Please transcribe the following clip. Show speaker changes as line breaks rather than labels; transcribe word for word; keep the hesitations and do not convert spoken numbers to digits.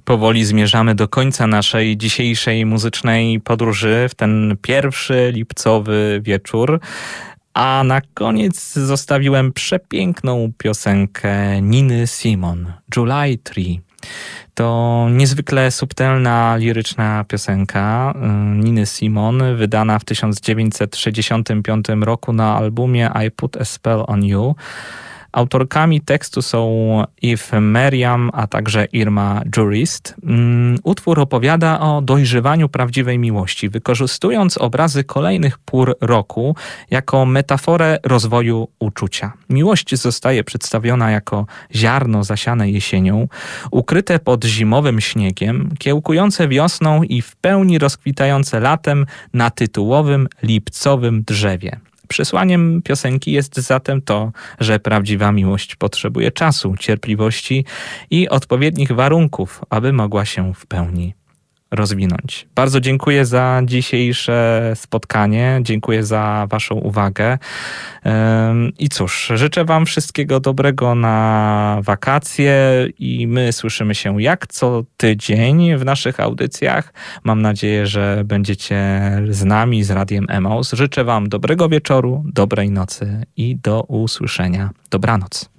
Powoli zmierzamy do końca naszej dzisiejszej muzycznej podróży w ten pierwszy lipcowy wieczór. A na koniec zostawiłem przepiękną piosenkę Niny Simon, July Tree. To niezwykle subtelna, liryczna piosenka Niny Simon, wydana w tysiąc dziewięćset sześćdziesiątym piątym roku na albumie I Put a Spell on You. Autorkami tekstu są Eve Merriam, a także Irma Jurist. Utwór opowiada o dojrzewaniu prawdziwej miłości, wykorzystując obrazy kolejnych pór roku jako metaforę rozwoju uczucia. Miłość zostaje przedstawiona jako ziarno zasiane jesienią, ukryte pod zimowym śniegiem, kiełkujące wiosną i w pełni rozkwitające latem na tytułowym lipcowym drzewie. Przesłaniem piosenki jest zatem to, że prawdziwa miłość potrzebuje czasu, cierpliwości i odpowiednich warunków, aby mogła się w pełni rozwinąć. Bardzo dziękuję za dzisiejsze spotkanie, dziękuję za waszą uwagę i cóż, życzę wam wszystkiego dobrego na wakacje i my słyszymy się jak co tydzień w naszych audycjach. Mam nadzieję, że będziecie z nami, z Radiem Emaus. Życzę wam dobrego wieczoru, dobrej nocy i do usłyszenia. Dobranoc.